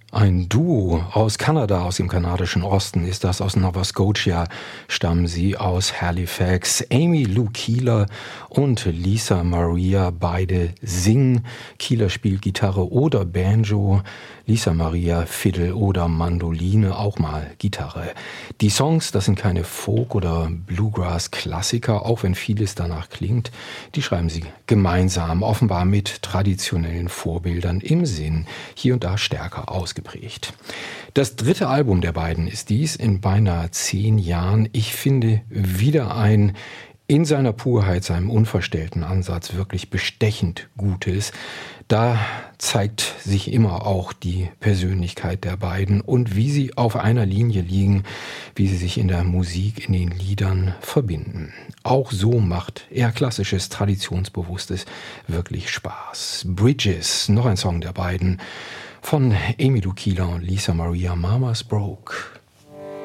Ein Duo aus Kanada, aus dem kanadischen Osten ist das, aus Nova Scotia stammen sie, aus Halifax. Amy Lou Keeler und Lisa Maria, beide singen. Keeler spielt Gitarre oder Banjo, Lisa Maria Fiddle oder Mandoline, auch mal Gitarre. Die Songs, das sind keine Folk- oder Bluegrass-Klassiker, auch wenn vieles danach klingt. Die schreiben sie gemeinsam, offenbar mit traditionellen Vorbildern im Sinn, hier und da stärker ausgeprägt. Das dritte Album der beiden ist dies in beinahe 10 Jahren. Ich finde wieder ein in seiner Purheit, seinem unverstellten Ansatz wirklich bestechend Gutes. Da zeigt sich immer auch die Persönlichkeit der beiden und wie sie auf einer Linie liegen, wie sie sich in der Musik, in den Liedern verbinden. Auch so macht eher klassisches, traditionsbewusstes wirklich Spaß. Bridges, noch ein Song der beiden, von Amy Lou Keeler und Lisa Maria, Mama's Broke.